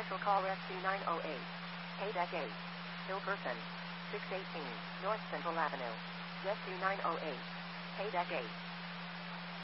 Special call SC908. Haydeck 8. Hill person. 618 North Central Avenue. SC908. Haydeck 8.